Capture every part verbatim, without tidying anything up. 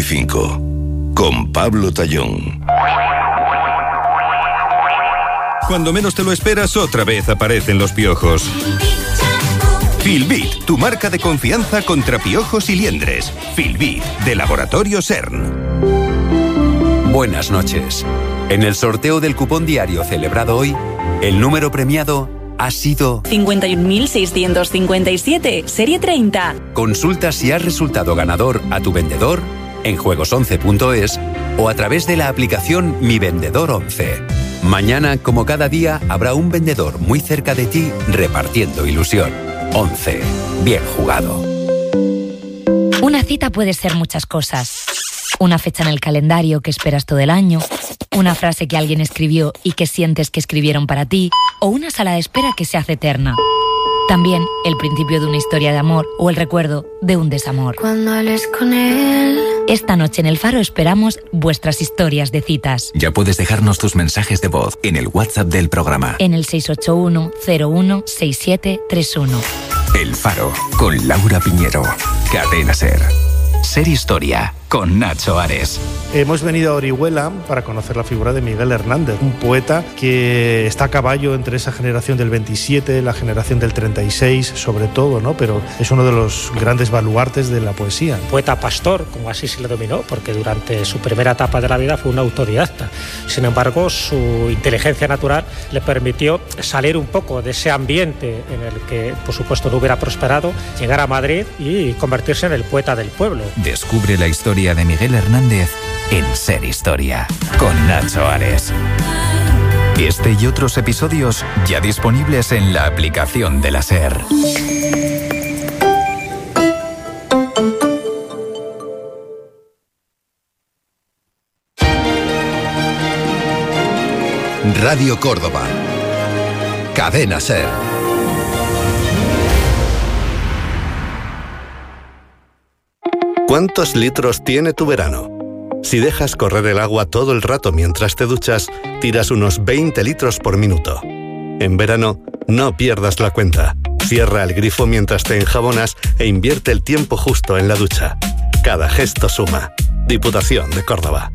veinticinco, con Pablo Tallón. Cuando menos te lo esperas, otra vez aparecen los piojos. Filbit, tu marca de confianza contra piojos y liendres. Filbit, de Laboratorio CERN. Buenas noches. En el sorteo del cupón diario celebrado hoy, el número premiado ha sido cincuenta y un mil seiscientos cincuenta y siete, serie treinta. Consulta si has resultado ganador a tu vendedor en juegos once punto es o a través de la aplicación Mi Vendedor once. Mañana, como cada día, habrá un vendedor muy cerca de ti repartiendo ilusión. once. Bien jugado. Una cita puede ser muchas cosas. Una fecha en el calendario que esperas todo el año, una frase que alguien escribió y que sientes que escribieron para ti, o una sala de espera que se hace eterna. También el principio de una historia de amor o el recuerdo de un desamor. Cuando hables con él. Esta noche en El Faro esperamos vuestras historias de citas. Ya puedes dejarnos tus mensajes de voz en el WhatsApp del programa. En el seis ocho uno, cero uno, seis siete tres uno. El Faro, con Laura Piñero. Cadena SER. Ser Historia, con Nacho Ares. Hemos venido a Orihuela para conocer la figura de Miguel Hernández, un poeta que está a caballo entre esa generación del veintisiete, la generación del treinta y seis, sobre todo, ¿no? Pero es uno de los grandes baluartes de la poesía. Poeta pastor, como así se le denominó, porque durante su primera etapa de la vida fue un autodidacta. Sin embargo, su inteligencia natural le permitió salir un poco de ese ambiente en el que, por supuesto, no hubiera prosperado, llegar a Madrid y convertirse en el poeta del pueblo. Descubre la historia de Miguel Hernández en Ser Historia, con Nacho Ares. Este y otros episodios ya disponibles en la aplicación de la SER. Radio Córdoba. Cadena SER. ¿Cuántos litros tiene tu verano? Si dejas correr el agua todo el rato mientras te duchas, tiras unos veinte litros por minuto. En verano, no pierdas la cuenta. Cierra el grifo mientras te enjabonas e invierte el tiempo justo en la ducha. Cada gesto suma. Diputación de Córdoba.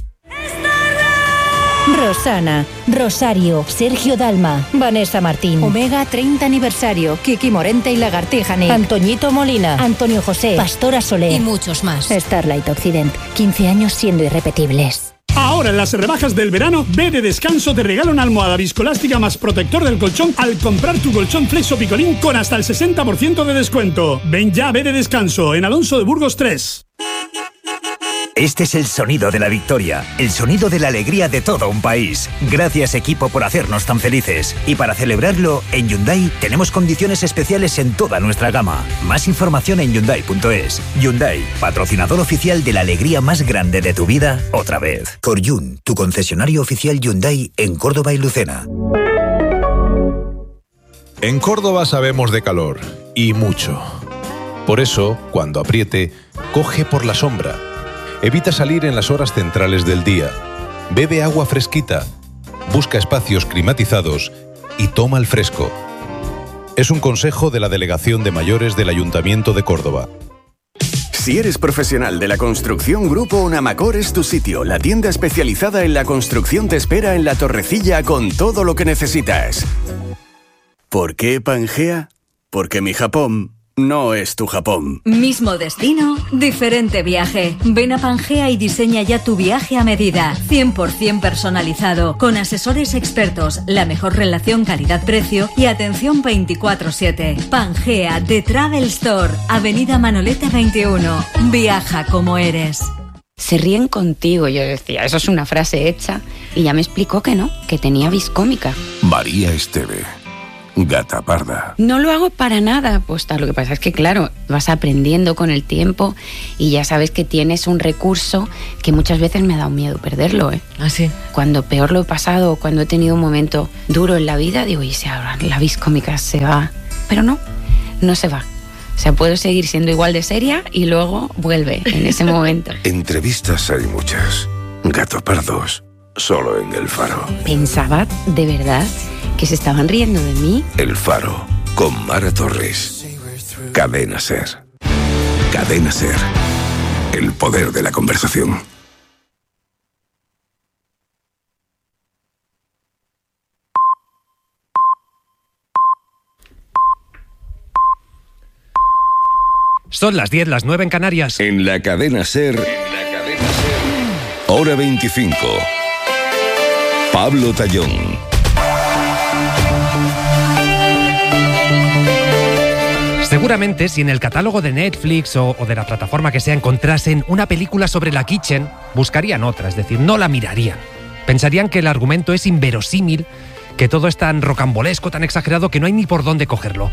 Rosana, Rosario, Sergio Dalma, Vanessa Martín, Omega treinta aniversario, Kiki Morente y Lagartijani, Antoñito Molina, Antonio José, Pastora Soler y muchos más. Starlight Occident, quince años siendo irrepetibles. Ahora en las rebajas del verano, B de Descanso te regala una almohada viscoelástica más protector del colchón al comprar tu colchón Flexo Picolín con hasta el sesenta por ciento de descuento. Ven ya a B de Descanso, en Alonso de Burgos tres. Este es el sonido de la victoria, el sonido de la alegría de todo un país. Gracias, equipo, por hacernos tan felices. Y para celebrarlo, en Hyundai tenemos condiciones especiales en toda nuestra gama. Más información en Hyundai punto es. Hyundai, patrocinador oficial de la alegría más grande de tu vida, otra vez. Coryun, tu concesionario oficial Hyundai en Córdoba y Lucena. En Córdoba sabemos de calor, y mucho. Por eso, cuando apriete, coge por la sombra. Evita salir en las horas centrales del día. Bebe agua fresquita. Busca espacios climatizados y toma el fresco. Es un consejo de la Delegación de Mayores del Ayuntamiento de Córdoba. Si eres profesional de la construcción, Grupo Onamacor es tu sitio. La tienda especializada en la construcción te espera en La Torrecilla con todo lo que necesitas. ¿Por qué Pangea? Porque mi Japón no es tu Japón. Mismo destino, diferente viaje. Ven a Pangea y diseña ya tu viaje a medida. cien por ciento personalizado, con asesores expertos, la mejor relación calidad-precio y atención veinticuatro siete. Pangea, The Travel Store, Avenida Manolete veintiuno. Viaja como eres. Se ríen contigo, yo decía, eso es una frase hecha. Y ya me explicó que no, que tenía vis cómica. María Esteve. Gata parda. No lo hago para nada aposta. Lo que pasa es que, claro, vas aprendiendo con el tiempo y ya sabes que tienes un recurso que muchas veces me ha dado miedo perderlo, ¿eh? ¿Ah, sí? Cuando peor lo he pasado, cuando he tenido un momento duro en la vida, digo, y si ahora la vis cómica se va. Pero no, no se va. O sea, puedo seguir siendo igual de seria y luego vuelve en ese momento. Entrevistas hay muchas. Gato pardos, solo en El Faro. Pensaba, de verdad, que se estaban riendo de mí. El Faro, con Mara Torres. Cadena SER. Cadena SER. El poder de la conversación. Son las diez, las nueve en Canarias. En la cadena SER, en la cadena SER, hora veinticinco. Pablo Tallón. Seguramente si en el catálogo de Netflix o, o de la plataforma que sea encontrasen una película sobre la Kitchen, buscarían otra, es decir, no la mirarían. Pensarían que el argumento es inverosímil, que todo es tan rocambolesco, tan exagerado, que no hay ni por dónde cogerlo.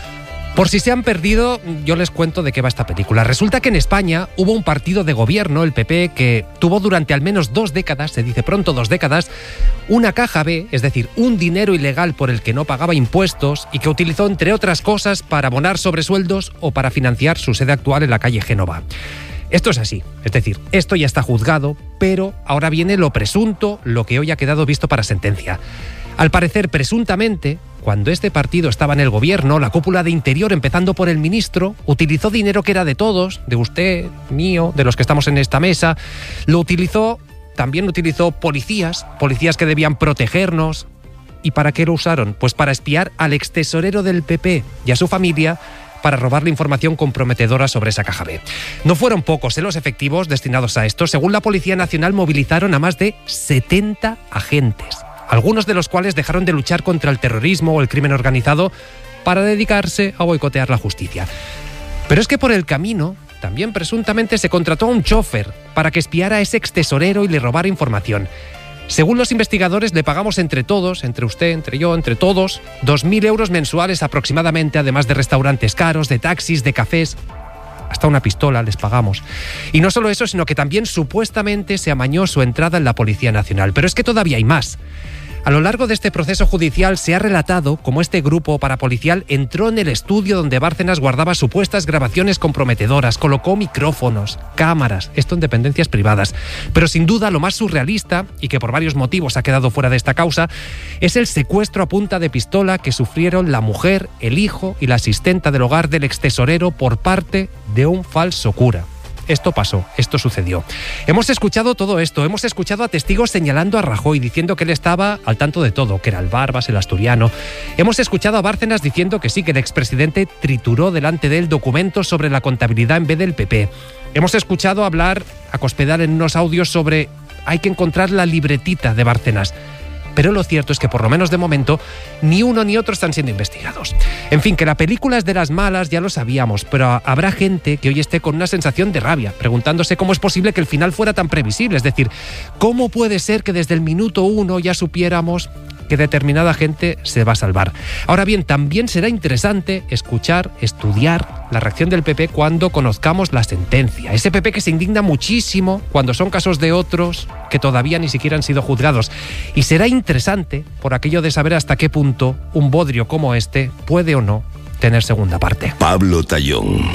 Por si se han perdido, yo les cuento de qué va esta película. Resulta que en España hubo un partido de gobierno, el P P, que tuvo durante al menos dos décadas, se dice pronto dos décadas, una caja B, es decir, un dinero ilegal por el que no pagaba impuestos y que utilizó, entre otras cosas, para abonar sobresueldos o para financiar su sede actual en la calle Génova. Esto es así, es decir, esto ya está juzgado, pero ahora viene lo presunto, lo que hoy ha quedado visto para sentencia. Al parecer, presuntamente, cuando este partido estaba en el gobierno, la cúpula de Interior, empezando por el ministro, utilizó dinero que era de todos, de usted, mío, de los que estamos en esta mesa. Lo utilizó, también utilizó policías, policías que debían protegernos. ¿Y para qué lo usaron? Pues para espiar al extesorero del P P y a su familia, para robarle información comprometedora sobre esa caja B. No fueron pocos, ¿eh?, los efectivos destinados a esto. Según la Policía Nacional, movilizaron a más de setenta agentes, algunos de los cuales dejaron de luchar contra el terrorismo o el crimen organizado para dedicarse a boicotear la justicia. Pero es que por el camino, también presuntamente se contrató a un chofer para que espiara a ese extesorero y le robara información. Según los investigadores, le pagamos entre todos, entre usted, entre yo, entre todos, dos mil euros mensuales aproximadamente, además de restaurantes caros, de taxis, de cafés. Hasta una pistola les pagamos. Y no solo eso, sino que también supuestamente se amañó su entrada en la Policía Nacional. Pero es que todavía hay más. A lo largo de este proceso judicial se ha relatado cómo este grupo parapolicial entró en el estudio donde Bárcenas guardaba supuestas grabaciones comprometedoras, colocó micrófonos, cámaras, esto en dependencias privadas. Pero sin duda lo más surrealista, y que por varios motivos ha quedado fuera de esta causa, es el secuestro a punta de pistola que sufrieron la mujer, el hijo y la asistenta del hogar del extesorero por parte de un falso cura. Esto pasó, esto sucedió. Hemos escuchado todo esto, hemos escuchado a testigos señalando a Rajoy, diciendo que él estaba al tanto de todo, que era el Barbas, el asturiano. Hemos escuchado a Bárcenas diciendo que sí, que el expresidente trituró delante de él documentos sobre la contabilidad en vez del P P. Hemos escuchado hablar a Cospedal en unos audios sobre hay que encontrar la libretita de Bárcenas. Pero lo cierto es que, por lo menos de momento, ni uno ni otro están siendo investigados. En fin, que la película es de las malas, ya lo sabíamos, pero habrá gente que hoy esté con una sensación de rabia, preguntándose cómo es posible que el final fuera tan previsible. Es decir, ¿cómo puede ser que desde el minuto uno ya supiéramos que determinada gente se va a salvar? Ahora bien, también será interesante escuchar, estudiar la reacción del P P cuando conozcamos la sentencia. Ese P P que se indigna muchísimo cuando son casos de otros que todavía ni siquiera han sido juzgados. Y será interesante por aquello de saber hasta qué punto un bodrio como este puede o no tener segunda parte. Pablo Tallón.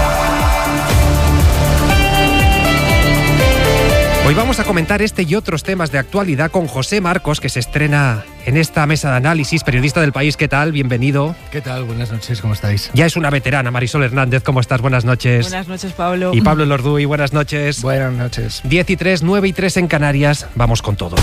Hoy vamos a comentar este y otros temas de actualidad con José Marcos, que se estrena en esta mesa de análisis, periodista del País. ¿Qué tal? Bienvenido. ¿Qué tal? Buenas noches, ¿cómo estáis? Ya es una veterana, Marisol Hernández, ¿cómo estás? Buenas noches. Buenas noches, Pablo. Y Pablo Lorduy, buenas noches. Buenas noches. diez y tres, nueve y tres en Canarias, vamos con todo.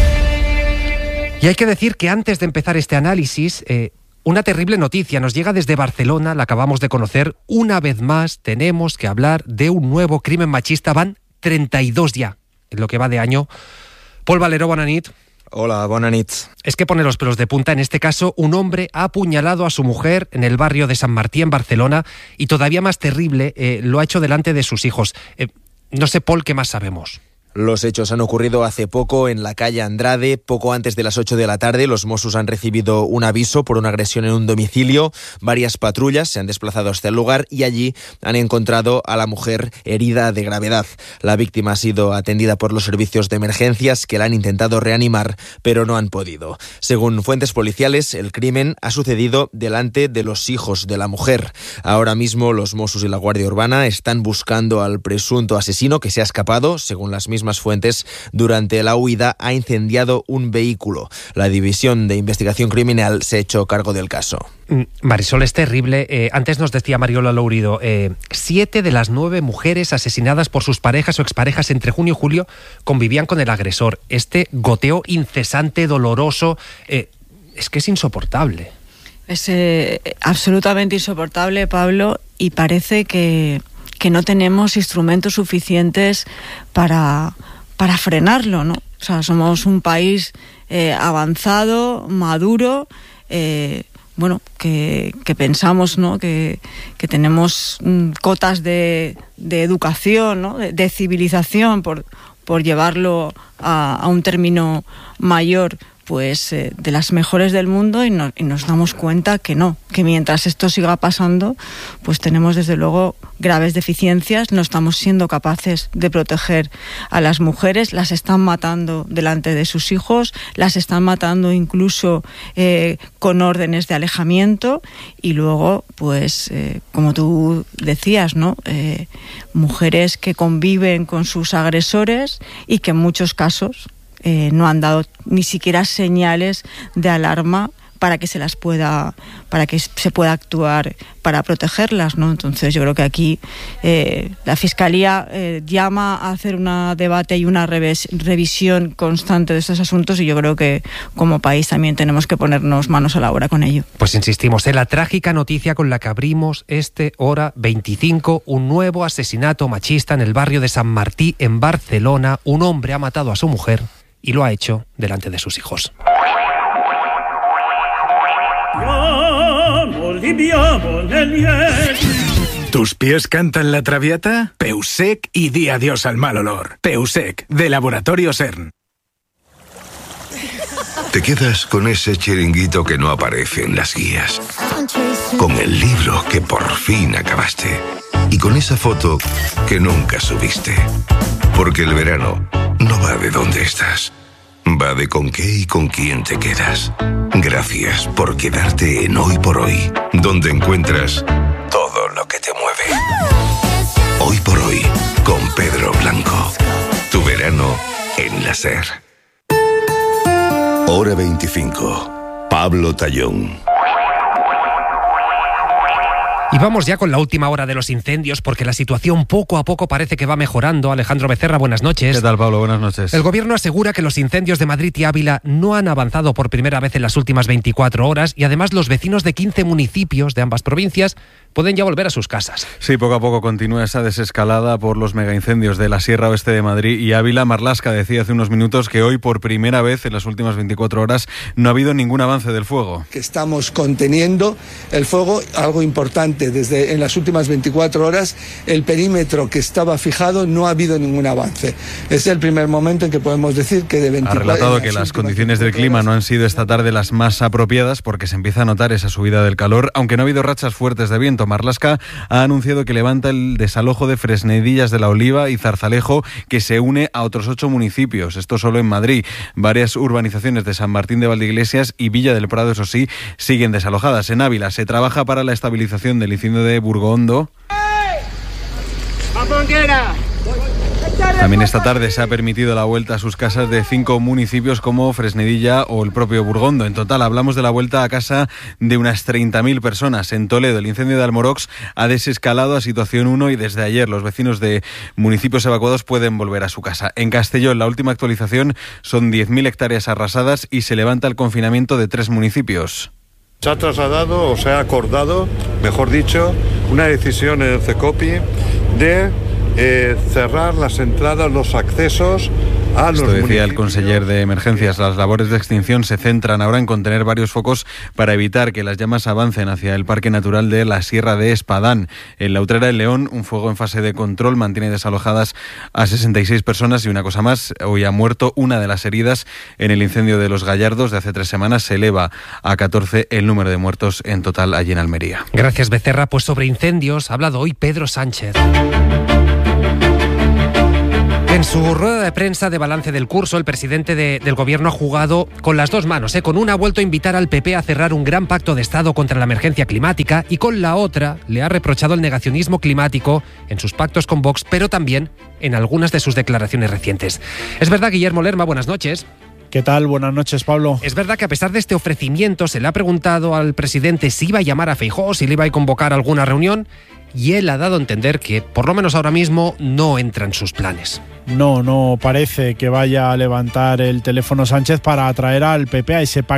Y hay que decir que antes de empezar este análisis, eh, una terrible noticia nos llega desde Barcelona, la acabamos de conocer. Una vez más tenemos que hablar de un nuevo crimen machista, van treinta y dos ya. En lo que va de año. Paul Valero, bona nit. Hola, bona nit. Es que pone los pelos de punta. En este caso, un hombre ha apuñalado a su mujer en el barrio de San Martí, en Barcelona, y todavía más terrible, eh, lo ha hecho delante de sus hijos. Eh, no sé, Paul, ¿qué más sabemos? Los hechos han ocurrido hace poco en la calle Andrade. Poco antes de las ocho de la tarde, los Mossos han recibido un aviso por una agresión en un domicilio. Varias patrullas se han desplazado hasta el lugar y allí han encontrado a la mujer herida de gravedad. La víctima ha sido atendida por los servicios de emergencias, que la han intentado reanimar, pero no han podido. Según fuentes policiales, el crimen ha sucedido delante de los hijos de la mujer. Ahora mismo los Mossos y la Guardia Urbana están buscando al presunto asesino, que se ha escapado, según las mismas mismas fuentes, durante la huida ha incendiado un vehículo. La División de Investigación Criminal se ha hecho cargo del caso. Marisol, es terrible. Eh, antes nos decía Mariola Lourido, eh, siete de las nueve mujeres asesinadas por sus parejas o exparejas entre junio y julio convivían con el agresor. Este goteo incesante, doloroso, eh, es que es insoportable. Es eh, absolutamente insoportable, Pablo, y parece que, que no tenemos instrumentos suficientes para, para frenarlo, ¿no? O sea, somos un país eh, avanzado, maduro, eh, bueno, que, que pensamos, ¿no?, que, que tenemos mm, cotas de, de educación, ¿no?, de, de civilización, por, por llevarlo a, a un término mayor, pues eh, de las mejores del mundo, y, no, y nos damos cuenta que no, que mientras esto siga pasando, pues tenemos desde luego graves deficiencias, no estamos siendo capaces de proteger a las mujeres, las están matando delante de sus hijos, las están matando incluso eh, con órdenes de alejamiento, y luego, pues, eh, como tú decías, ¿no?, eh, mujeres que conviven con sus agresores y que en muchos casos Eh, no han dado ni siquiera señales de alarma para que se las pueda, para que se pueda actuar para protegerlas, ¿no? Entonces yo creo que aquí eh, la Fiscalía eh, llama a hacer un debate y una reves, revisión constante de estos asuntos, y yo creo que como país también tenemos que ponernos manos a la obra con ello. Pues insistimos en la trágica noticia con la que abrimos este Hora veinticinco, un nuevo asesinato machista en el barrio de San Martí, en Barcelona. Un hombre ha matado a su mujer y lo ha hecho delante de sus hijos. ¿Tus pies cantan la traviata? Peusec y di adiós al mal olor. Peusec, de Laboratorio CERN. Te quedas con ese chiringuito que no aparece en las guías, con el libro que por fin acabaste y con esa foto que nunca subiste. Porque el verano no va de dónde estás, va de con qué y con quién te quedas. Gracias por quedarte en Hoy por Hoy, donde encuentras todo lo que te mueve. Hoy por Hoy, con Pedro Blanco. Tu verano en la SER. Hora veinticinco. Pablo Tallón. Y vamos ya con la última hora de los incendios, porque la situación poco a poco parece que va mejorando. Alejandro Becerra, buenas noches. ¿Qué tal, Pablo? Buenas noches. El gobierno asegura que los incendios de Madrid y Ávila no han avanzado por primera vez en las últimas veinticuatro horas, y además los vecinos de quince municipios de ambas provincias pueden ya volver a sus casas. Sí, poco a poco continúa esa desescalada por los megaincendios de la Sierra Oeste de Madrid y Ávila. Marlaska decía hace unos minutos que hoy, por primera vez en las últimas veinticuatro horas, no ha habido ningún avance del fuego. Que estamos conteniendo el fuego, algo importante, desde en las últimas veinticuatro horas, el perímetro que estaba fijado no ha habido ningún avance. Es el primer momento en que podemos decir que de veinticuatro... Ha relatado que las condiciones del clima no han sido esta tarde las más apropiadas, porque se empieza a notar esa subida del calor, aunque no ha habido rachas fuertes de viento. Marlaska ha anunciado que levanta el desalojo de Fresnedillas de la Oliva y Zarzalejo, que se une a otros ocho municipios. Esto solo en Madrid. Varias urbanizaciones de San Martín de Valdeiglesias y Villa del Prado, eso sí, siguen desalojadas. En Ávila se trabaja para la estabilización del incendio de Burgondo. También esta tarde se ha permitido la vuelta a sus casas de cinco municipios como Fresnedilla o el propio Burgondo. En total hablamos de la vuelta a casa de unas treinta mil personas. En Toledo el incendio de Almorox ha desescalado a situación uno y desde ayer los vecinos de municipios evacuados pueden volver a su casa. En Castellón la última actualización son diez mil hectáreas arrasadas y se levanta el confinamiento de tres municipios. Se ha trasladado o se ha acordado, mejor dicho, una decisión en el CECOPI de eh, cerrar las entradas, los accesos a los municipios. Esto decía municipios. el conseller de Emergencias. Las labores de extinción se centran ahora en contener varios focos para evitar que las llamas avancen hacia el Parque Natural de la Sierra de Espadán. En la Utrera del León, un fuego en fase de control mantiene desalojadas a sesenta y seis personas y una cosa más, hoy ha muerto una de las heridas en el incendio de Los Gallardos de hace tres semanas. Se eleva a catorce el número de muertos en total allí en Almería. Gracias, Becerra. Pues sobre incendios ha hablado hoy Pedro Sánchez. En su rueda de prensa de balance del curso, el presidente de, del gobierno ha jugado con las dos manos. ¿eh? Con una ha vuelto a invitar al P P a cerrar un gran pacto de Estado contra la emergencia climática y con la otra le ha reprochado el negacionismo climático en sus pactos con Vox, pero también en algunas de sus declaraciones recientes. Es verdad, Guillermo Lerma, buenas noches. ¿Qué tal? Buenas noches, Pablo. Es verdad que a pesar de este ofrecimiento se le ha preguntado al presidente si iba a llamar a Feijóo, si le iba a convocar a alguna reunión, y él ha dado a entender que, por lo menos ahora mismo, no entra en sus planes. No, no parece que vaya a levantar el teléfono Sánchez para atraer al P P a ese pacto